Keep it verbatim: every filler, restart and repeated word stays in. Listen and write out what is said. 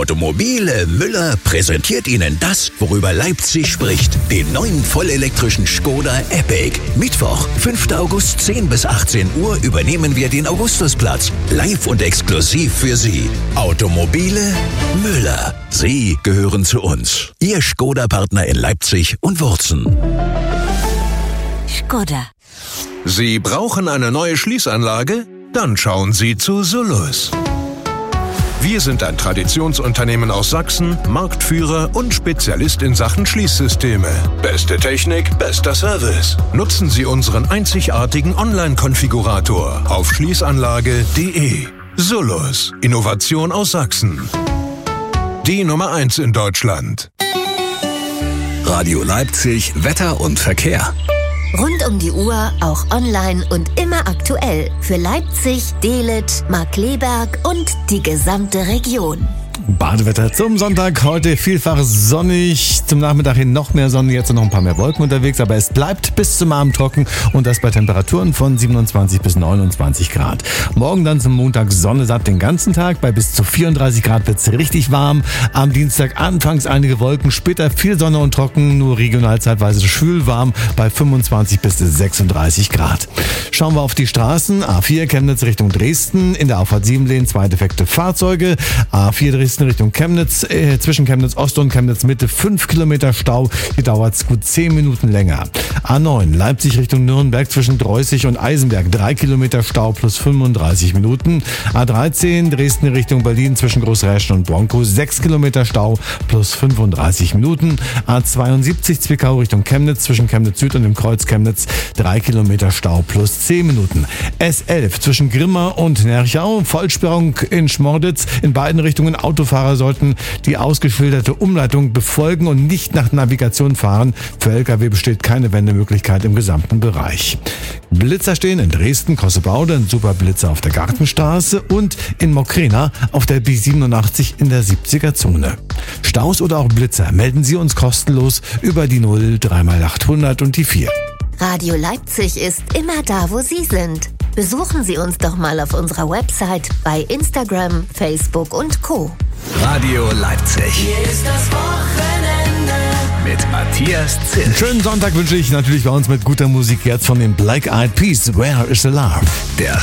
Automobile Müller präsentiert Ihnen das, worüber Leipzig spricht. Den neuen vollelektrischen Škoda Epiq. Mittwoch, fünfter August, zehn bis achtzehn Uhr übernehmen wir den Augustusplatz. Live und exklusiv für Sie. Automobile Müller. Sie gehören zu uns. Ihr Škoda-Partner in Leipzig und Wurzen. Škoda. Sie brauchen eine neue Schließanlage? Dann schauen Sie zu Sullus. Wir sind ein Traditionsunternehmen aus Sachsen, Marktführer und Spezialist in Sachen Schließsysteme. Beste Technik, bester Service. Nutzen Sie unseren einzigartigen Online-Konfigurator auf schließanlage punkt de. Sullus. Innovation aus Sachsen. Die Nummer eins in Deutschland. Radio Leipzig, Wetter und Verkehr. Rund um die Uhr, auch online und immer aktuell. Für Leipzig, Delitzsch, Markkleeberg und die gesamte Region. Badewetter zum Sonntag. Heute vielfach sonnig. Zum Nachmittag hin noch mehr Sonne. Jetzt noch ein paar mehr Wolken unterwegs. Aber es bleibt bis zum Abend trocken. Und das bei Temperaturen von siebenundzwanzig bis neunundzwanzig Grad. Morgen dann zum Montag Sonne satt den ganzen Tag. Bei bis zu vierunddreißig Grad wird es richtig warm. Am Dienstag anfangs einige Wolken. Später viel Sonne und trocken. Nur regional zeitweise schwül warm. Bei fünfundzwanzig bis sechsunddreißig Grad. Schauen wir auf die Straßen. A vier Chemnitz Richtung Dresden. In der Auffahrt sieben Lehn zwei defekte Fahrzeuge. A vier Dresden Richtung Chemnitz, äh, zwischen Chemnitz Ost und Chemnitz Mitte fünf Kilometer Stau. Hier dauert es gut zehn Minuten länger. A neun Leipzig Richtung Nürnberg zwischen Dreußig und Eisenberg drei Kilometer Stau plus fünfunddreißig Minuten. A dreizehn Dresden Richtung Berlin zwischen Großräschen und Bronkow sechs Kilometer Stau plus fünfunddreißig Minuten. A zweiundsiebzig Zwickau Richtung Chemnitz zwischen Chemnitz Süd und dem Kreuz Chemnitz drei Kilometer Stau plus zehn Minuten. S elf zwischen Grimma und Nerchau Vollsperrung in Schmorditz. In beiden Richtungen Autofahrer sollten die ausgeschilderte Umleitung befolgen und nicht nach Navigation fahren. Für L K W besteht keine Wendemöglichkeit im gesamten Bereich. Blitzer stehen in Dresden, Kossebaude, ein Superblitzer auf der Gartenstraße und in Mokrena auf der B siebenundachtzig in der siebziger Zone. Staus oder auch Blitzer melden Sie uns kostenlos über die null drei mal achthundert und die vier. Radio Leipzig ist immer da, wo Sie sind. Besuchen Sie uns doch mal auf unserer Website, bei Instagram, Facebook und Co. Radio Leipzig. Hier ist das Wochenende Mit Matthias Zilch. Einen schönen Sonntag wünsche ich natürlich bei uns mit guter Musik jetzt von den Black Eyed Peas. Where is the Love? Der